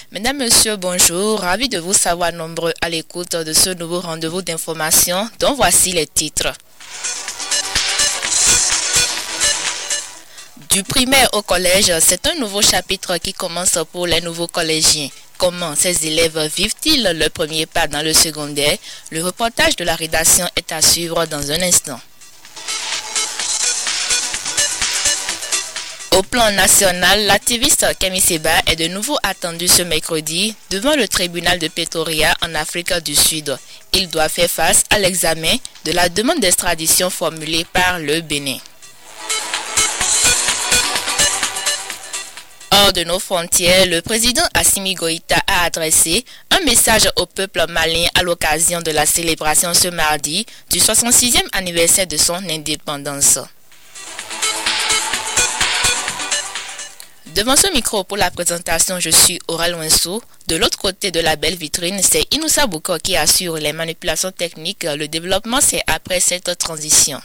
Mesdames, Messieurs, bonjour. Ravi de vous savoir nombreux à l'écoute de ce nouveau rendez-vous d'information dont voici les titres. Du primaire au collège, c'est un nouveau chapitre qui commence pour les nouveaux collégiens. Comment ces élèves vivent-ils le premier pas dans le secondaire? Le reportage de la rédaction est à suivre dans un instant. Au plan national, l'activiste Kemi Seba est de nouveau attendu ce mercredi devant le tribunal de Pretoria en Afrique du Sud. Il doit faire face à l'examen de la demande d'extradition formulée par le Bénin. Hors de nos frontières, le président Assimi Goïta a adressé un message au peuple malien à l'occasion de la célébration ce mardi du 66e anniversaire de son indépendance. Devant ce micro pour la présentation, je suis Aurel Winsou. De l'autre côté de la belle vitrine, c'est Inoussa Bouko qui assure les manipulations techniques. Le développement, c'est après cette transition.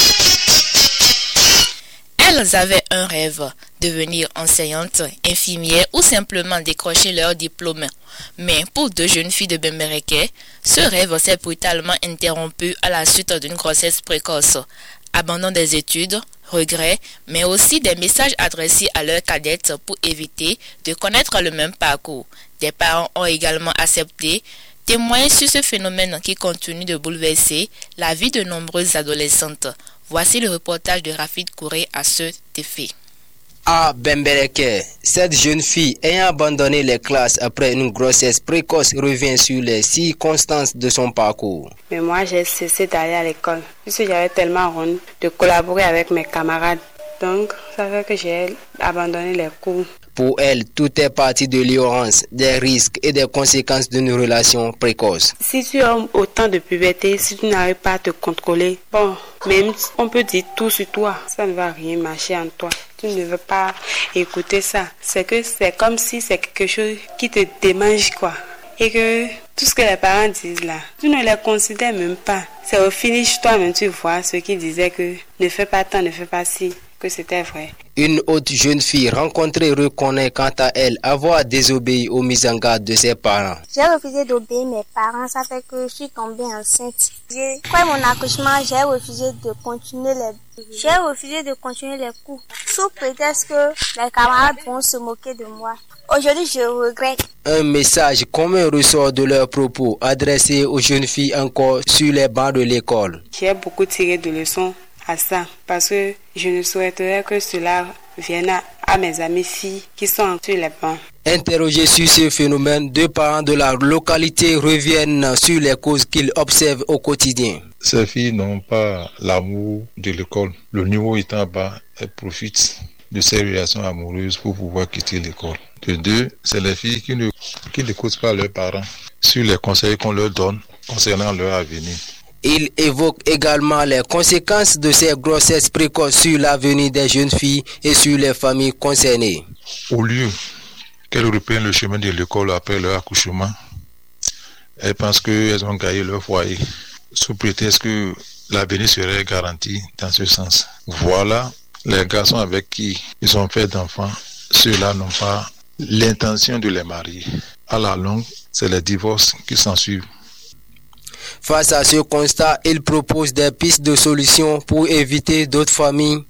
Elles avaient un rêve, devenir enseignantes, infirmières ou simplement décrocher leur diplôme. Mais pour deux jeunes filles de Bembereke, ce rêve s'est brutalement interrompu à la suite d'une grossesse précoce. Abandon des études, regrets, mais aussi des messages adressés à leurs cadettes pour éviter de connaître le même parcours. Des parents ont également accepté témoigner sur ce phénomène qui continue de bouleverser la vie de nombreuses adolescentes. Voici le reportage de Rafid Kouré à cet effet. À Bembereke, cette jeune fille ayant abandonné les classes après une grossesse précoce revient sur les circonstances de son parcours. Mais moi, j'ai cessé d'aller à l'école puisque j'avais tellement honte de collaborer avec mes camarades. Donc, ça fait que j'ai abandonné les cours. Pour elle, tout est parti de l'ignorance, des risques et des conséquences d'une relation précoce. Si tu as autant de puberté, si tu n'arrives pas à te contrôler, bon, même on peut dire tout sur toi, ça ne va rien marcher en toi. Tu ne veux pas écouter ça. C'est comme si c'est quelque chose qui te démange, quoi. Et que tout ce que les parents disent là, tu ne les considères même pas. C'est au finish, toi-même, tu vois ceux qui disaient que ne fais pas tant, ne fais pas ci, que c'était vrai. Une autre jeune fille rencontrée reconnaît quant à elle avoir désobéi aux mises en garde de ses parents. J'ai refusé d'obéir mes parents, ça fait que je suis tombée enceinte. Après mon accouchement, j'ai refusé de continuer les cours. Sous prétexte que les camarades vont se moquer de moi. Aujourd'hui, je regrette. Un message commun ressort de leurs propos adressés aux jeunes filles encore sur les bancs de l'école. J'ai beaucoup tiré de leçons à ça parce que je ne souhaiterais que cela vienne à mes amies filles qui sont sur les bancs. Interrogés sur ce phénomène, deux parents de la localité reviennent sur les causes qu'ils observent au quotidien. Ces filles n'ont pas l'amour de l'école. Le niveau étant bas, elles profitent de ces relations amoureuses pour pouvoir quitter l'école. De deux, c'est les filles qui n'écoutent pas leurs parents sur les conseils qu'on leur donne concernant leur avenir. Il évoque également les conséquences de ces grossesses précoces sur l'avenir des jeunes filles et sur les familles concernées. Au lieu qu'elles reprennent le chemin de l'école après leur accouchement, elles pensent qu'elles ont gagné leur foyer, sous prétexte que l'avenir serait garanti dans ce sens. Voilà les garçons avec qui ils ont fait d'enfants, ceux-là n'ont pas l'intention de les marier. À la longue, c'est les divorces qui s'ensuivent. Face à ce constat, il propose des pistes de solutions pour éviter d'autres familles.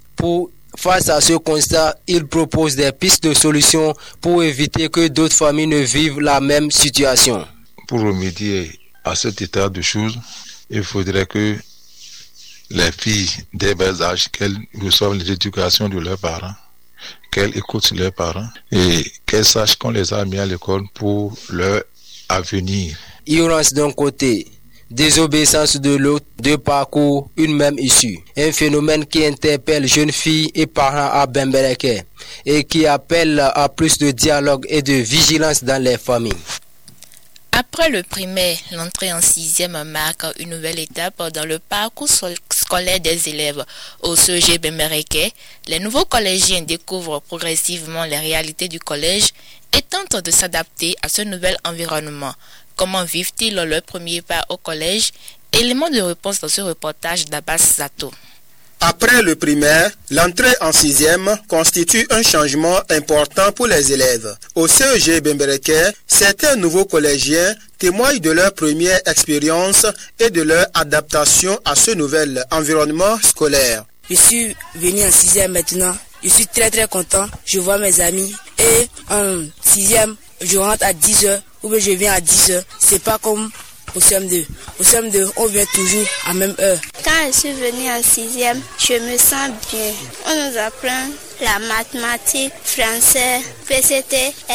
Que d'autres familles ne vivent la même situation. Pour remédier à cet état de choses, il faudrait que les filles dès bas âge, qu'elles reçoivent l'éducation de leurs parents, qu'elles écoutent leurs parents et qu'elles sachent qu'on les a mis à l'école pour leur avenir. Ignorance d'un côté, désobéissance de l'autre, deux parcours, une même issue. Un phénomène qui interpelle jeunes filles et parents à Bembereke et qui appelle à plus de dialogue et de vigilance dans les familles. Après le primaire, l'entrée en 6e marque une nouvelle étape dans le parcours scolaire des élèves. Au CEG Bembereke, les nouveaux collégiens découvrent progressivement les réalités du collège et tentent de s'adapter à ce nouvel environnement. Comment vivent-ils leur premier pas au collège? Élément de réponse dans ce reportage d'Abbas Zato. Après le primaire, l'entrée en 6e constitue un changement important pour les élèves. Au CEG Bembereke, certains nouveaux collégiens témoignent de leur première expérience et de leur adaptation à ce nouvel environnement scolaire. Je suis venu en 6e maintenant. Je suis très content. Je vois mes amis. Et en 6e, je rentre à 10h ou bien je viens à 10h. C'est pas comme au CM2. Au CM2, on vient toujours à même heure. Quand je suis venue en 6e, je me sens bien. On nous apprend la mathématique, français, PCT,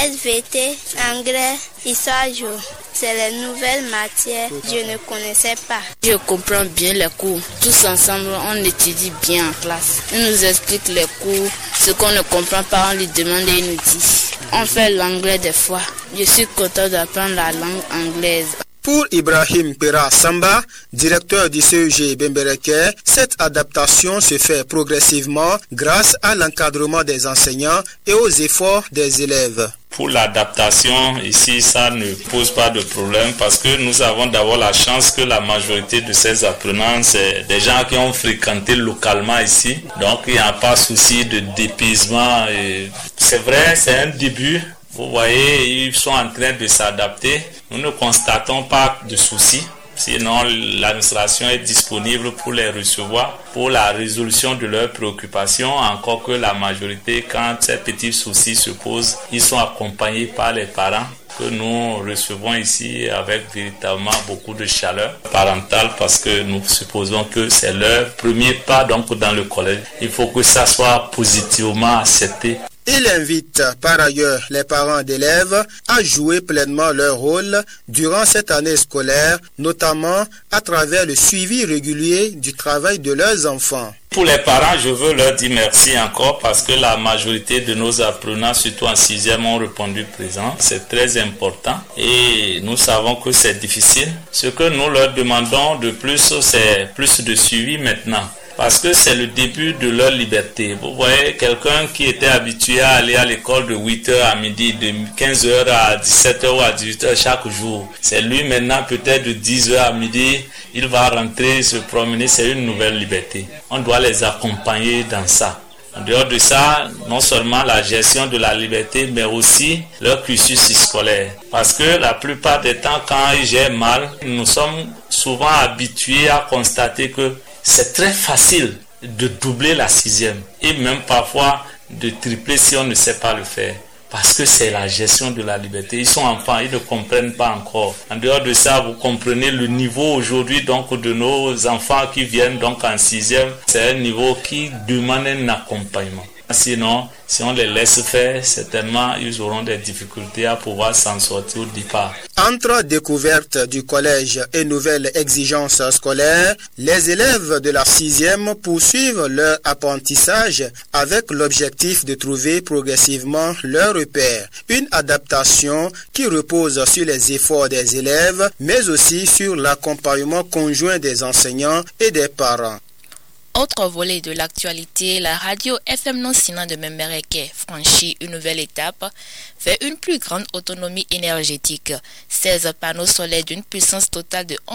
SVT, anglais, histoire géo. C'est les nouvelles matières que je ne connaissais pas. Je comprends bien les cours. Tous ensemble, on étudie bien en classe. Ils nous expliquent les cours. Ce qu'on ne comprend pas, on lui demande et il nous dit. On fait l'anglais des fois. Je suis content d'apprendre la langue anglaise. Pour Ibrahim Pera Samba, directeur du CEG Bembereke, cette adaptation se fait progressivement grâce à l'encadrement des enseignants et aux efforts des élèves. Pour l'adaptation, ici, ça ne pose pas de problème parce que nous avons d'abord la chance que la majorité de ces apprenants, c'est des gens qui ont fréquenté localement ici. Donc, il n'y a pas souci de d'épuisement. C'est vrai, c'est un début. Vous voyez, ils sont en train de s'adapter. Nous ne constatons pas de soucis. Sinon, l'administration est disponible pour les recevoir, pour la résolution de leurs préoccupations. Encore que la majorité, quand ces petits soucis se posent, ils sont accompagnés par les parents que nous recevons ici avec véritablement beaucoup de chaleur parentale parce que nous supposons que c'est leur premier pas donc dans le collège. Il faut que ça soit positivement accepté. Il invite par ailleurs les parents d'élèves à jouer pleinement leur rôle durant cette année scolaire, notamment à travers le suivi régulier du travail de leurs enfants. Pour les parents, je veux leur dire merci encore parce que la majorité de nos apprenants, surtout en 6e, ont répondu présent. C'est très important et nous savons que c'est difficile. Ce que nous leur demandons de plus, c'est plus de suivi maintenant. Parce que c'est le début de leur liberté. Vous voyez, quelqu'un qui était habitué à aller à l'école de 8h à midi, de 15h à 17h ou à 18h chaque jour. C'est lui maintenant peut-être de 10h à midi, il va rentrer, se promener, c'est une nouvelle liberté. On doit les accompagner dans ça. En dehors de ça, non seulement la gestion de la liberté, mais aussi leur cursus scolaire. Parce que la plupart des temps, quand ils gèrent mal, nous sommes souvent habitués à constater que c'est très facile de doubler la 6e et même parfois de tripler si on ne sait pas le faire. Parce que c'est la gestion de la liberté. Ils sont enfants, ils ne comprennent pas encore. En dehors de ça, vous comprenez le niveau aujourd'hui donc de nos enfants qui viennent donc en 6e. C'est un niveau qui demande un accompagnement. Sinon, si on les laisse faire, certainement, ils auront des difficultés à pouvoir s'en sortir au départ. Entre découverte du collège et nouvelles exigences scolaires, les élèves de la 6e poursuivent leur apprentissage avec l'objectif de trouver progressivement leur repère. Une adaptation qui repose sur les efforts des élèves, mais aussi sur l'accompagnement conjoint des enseignants et des parents. Autre volet de l'actualité, la radio FM Non-Sina de Bembereke franchit une nouvelle étape vers une plus grande autonomie énergétique. 16 panneaux solaires d'une puissance totale de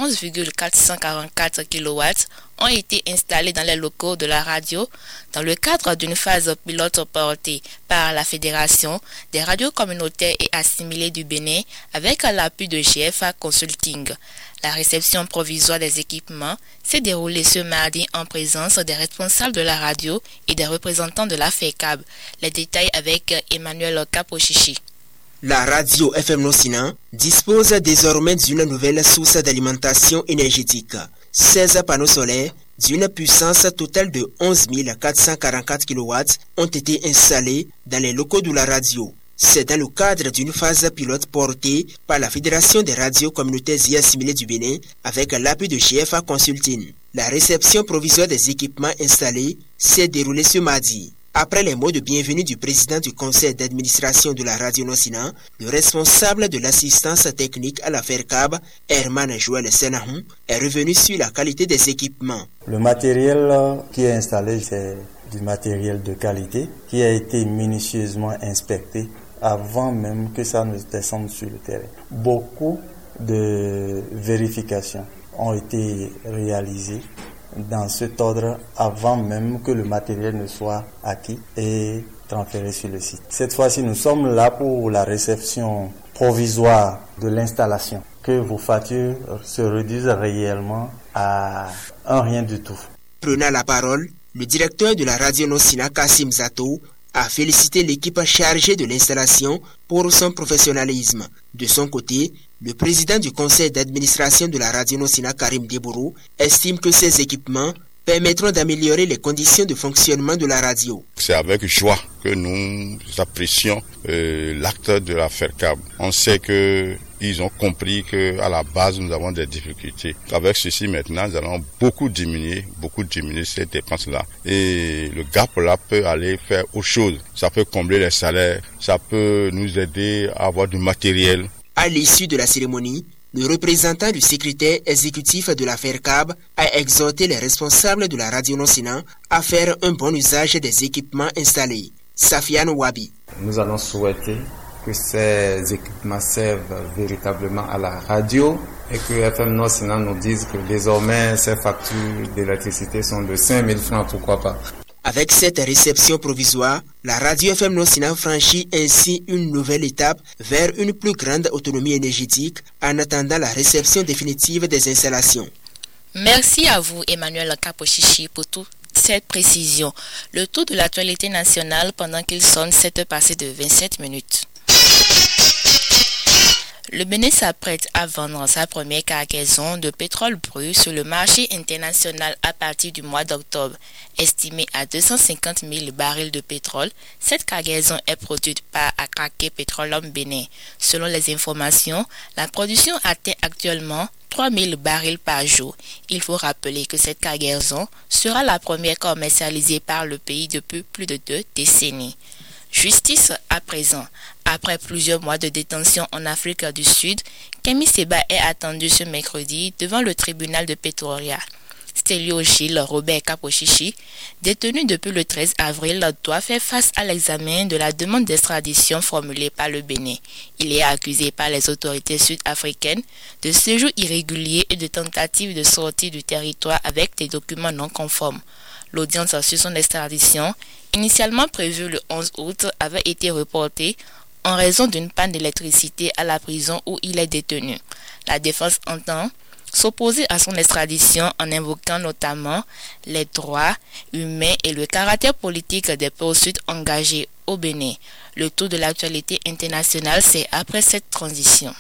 11,444 kW ont été installés dans les locaux de la radio dans le cadre d'une phase pilote portée par la Fédération des radios communautaires et assimilées du Bénin avec l'appui de GFA Consulting. La réception provisoire des équipements s'est déroulée ce mardi en présence des responsables de la radio et des représentants de la FECAB. Les détails avec Emmanuel Kapochichi. La radio FM Non-Sina dispose désormais d'une nouvelle source d'alimentation énergétique. 16 panneaux solaires d'une puissance totale de 11 444 kW ont été installés dans les locaux de la radio. C'est dans le cadre d'une phase pilote portée par la Fédération des radios communautaires et assimilées du Bénin avec l'appui de GFA Consulting. La réception provisoire des équipements installés s'est déroulée ce mardi. Après les mots de bienvenue du président du conseil d'administration de la radio Non-Sina, le responsable de l'assistance technique à la FERCAB, Herman Joël Senahou, est revenu sur la qualité des équipements. Le matériel qui est installé, c'est du matériel de qualité qui a été minutieusement inspecté avant même que ça ne descende sur le terrain. Beaucoup de vérifications ont été réalisées dans cet ordre avant même que le matériel ne soit acquis et transféré sur le site. Cette fois-ci, nous sommes là pour la réception provisoire de l'installation, que vos factures se réduisent réellement à un rien du tout. Prenant la parole, le directeur de la radio Nosina, Kassim Zato, a félicité l'équipe chargée de l'installation pour son professionnalisme. De son côté, le président du conseil d'administration de la radio Nosina, Karim Debourou, estime que ces équipements permettront d'améliorer les conditions de fonctionnement de la radio. C'est avec joie que nous apprécions l'acte de la FERCAB. On sait que ils ont compris qu'à la base, nous avons des difficultés. Avec ceci, maintenant, nous allons beaucoup diminuer ces dépenses-là. Et le gap-là peut aller faire autre chose. Ça peut combler les salaires, ça peut nous aider à avoir du matériel. À l'issue de la cérémonie, le représentant du secrétaire exécutif de la FERCAB a exhorté les responsables de la radio Nosina à faire un bon usage des équipements installés. Safiane Wabi. Nous allons souhaiter que ces équipements servent véritablement à la radio et que FM Nosina nous dise que désormais ces factures d'électricité sont de 5 000 francs, pourquoi pas. Avec cette réception provisoire, la radio FM Nosina franchit ainsi une nouvelle étape vers une plus grande autonomie énergétique en attendant la réception définitive des installations. Merci à vous, Emmanuel Kapochichi, pour toute cette précision. Le tour de l'actualité nationale pendant qu'il sonne 7h passées de 27 minutes. Le Bénin s'apprête à vendre sa première cargaison de pétrole brut sur le marché international à partir du mois d'octobre. Estimée à 250 000 barils de pétrole, cette cargaison est produite par Akrake Petroleum Bénin. Selon les informations, la production atteint actuellement 3 000 barils par jour. Il faut rappeler que cette cargaison sera la première commercialisée par le pays depuis plus de 2 décennies. Justice à présent. Après plusieurs mois de détention en Afrique du Sud, Kemi Seba est attendu ce mercredi devant le tribunal de Pretoria. Stélio Gilles Robert Kapochichi, détenu depuis le 13 avril, doit faire face à l'examen de la demande d'extradition formulée par le Bénin. Il est accusé par les autorités sud-africaines de séjour irrégulier et de tentative de sortie du territoire avec des documents non conformes. L'audience sur son extradition, initialement prévue le 11 août, avait été reportée en raison d'une panne d'électricité à la prison où il est détenu. La défense entend s'opposer à son extradition en invoquant notamment les droits humains et le caractère politique des poursuites engagées au Bénin. Le tour de l'actualité internationale, c'est après cette transition.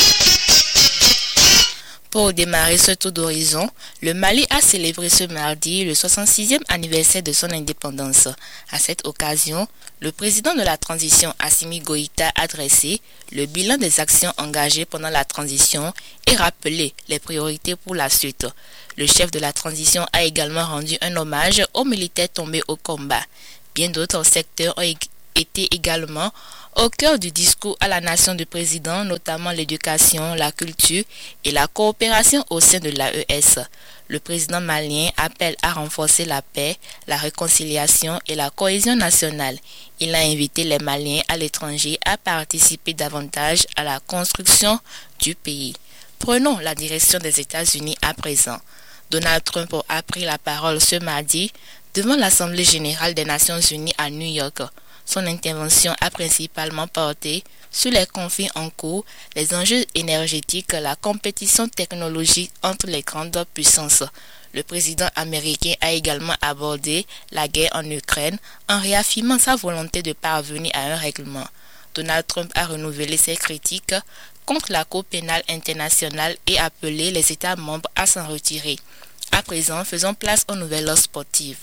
Pour démarrer ce tour d'horizon, le Mali a célébré ce mardi le 66e anniversaire de son indépendance. À cette occasion, le président de la transition Assimi Goïta a dressé le bilan des actions engagées pendant la transition et rappelé les priorités pour la suite. Le chef de la transition a également rendu un hommage aux militaires tombés au combat. Bien d'autres secteurs ont été également au cœur du discours à la nation du président, notamment l'éducation, la culture et la coopération au sein de l'AES. Le président malien appelle à renforcer la paix, la réconciliation et la cohésion nationale. Il a invité les Maliens à l'étranger à participer davantage à la construction du pays. Prenons la direction des États-Unis à présent. Donald Trump a pris la parole ce mardi devant l'Assemblée générale des Nations unies à New York. Son intervention a principalement porté sur les conflits en cours, les enjeux énergétiques, la compétition technologique entre les grandes puissances. Le président américain a également abordé la guerre en Ukraine en réaffirmant sa volonté de parvenir à un règlement. Donald Trump a renouvelé ses critiques contre la Cour pénale internationale et appelé les États membres à s'en retirer. À présent, faisons place aux nouvelles sportives.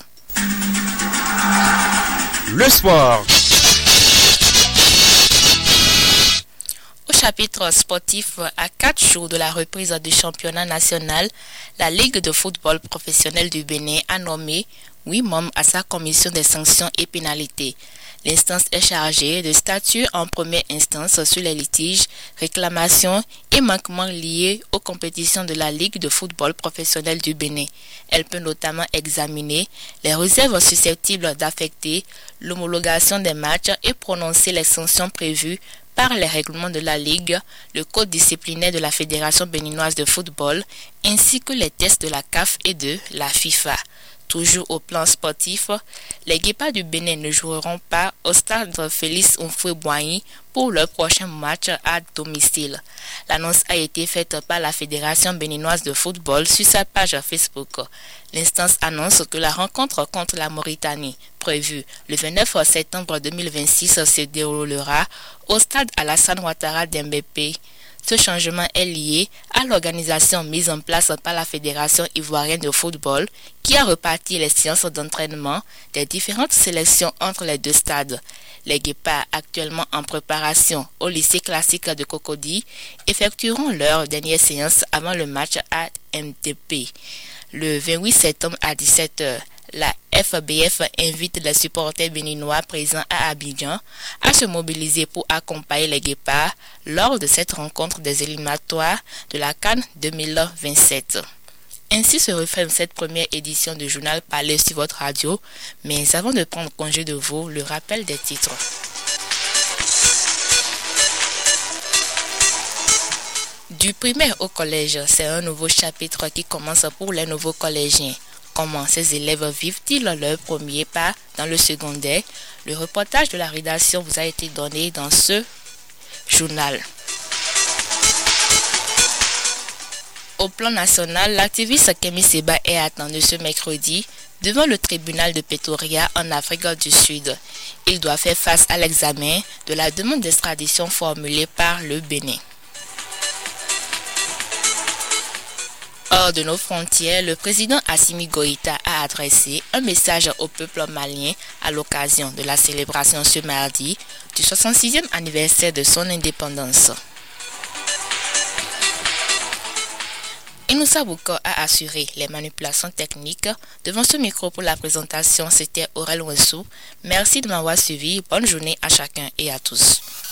Le sport. Au chapitre sportif, à 4 jours de la reprise du championnat national, la Ligue de football professionnel du Bénin a nommé 8 membres à sa commission des sanctions et pénalités. L'instance est chargée de statuer en première instance sur les litiges, réclamations et manquements liés aux compétitions de la Ligue de football professionnel du Bénin. Elle peut notamment examiner les réserves susceptibles d'affecter l'homologation des matchs et prononcer les sanctions prévues par les règlements de la Ligue, le code disciplinaire de la Fédération béninoise de football, ainsi que les tests de la CAF et de la FIFA. Toujours au plan sportif, les Guépards du Bénin ne joueront pas au stade Félix Houphouët-Boigny pour leur prochain match à domicile. L'annonce a été faite par la Fédération béninoise de football sur sa page Facebook. L'instance annonce que la rencontre contre la Mauritanie, prévue le 29 septembre 2026, se déroulera au stade Alassane Ouattara d'Mbépé. Ce changement est lié à l'organisation mise en place par la Fédération ivoirienne de football qui a reparti les séances d'entraînement des différentes sélections entre les deux stades. Les Guépards, actuellement en préparation au lycée classique de Cocody, effectueront leur dernière séance avant le match à MTP. Le 28 septembre à 17h, la FBF invite les supporters béninois présents à Abidjan à se mobiliser pour accompagner les Guépards lors de cette rencontre des éliminatoires de la CAN 2027. Ainsi se referme cette première édition du journal Parler sur votre radio, mais avant de prendre congé de vous, le rappel des titres. Du primaire au collège, c'est un nouveau chapitre qui commence pour les nouveaux collégiens. Comment ces élèves vivent-ils leur premier pas dans le secondaire? Le reportage de la rédaction vous a été donné dans ce journal. Au plan national, l'activiste Kémy Séba est attendu ce mercredi devant le tribunal de Pretoria en Afrique du Sud. Il doit faire face à l'examen de la demande d'extradition formulée par le Bénin. Hors de nos frontières, le président Assimi Goïta a adressé un message au peuple malien à l'occasion de la célébration ce mardi du 66e anniversaire de son indépendance. Inoussa Bouko a assuré les manipulations techniques. Devant ce micro pour la présentation, c'était Aurel Wensou. Merci de m'avoir suivi. Bonne journée à chacun et à tous.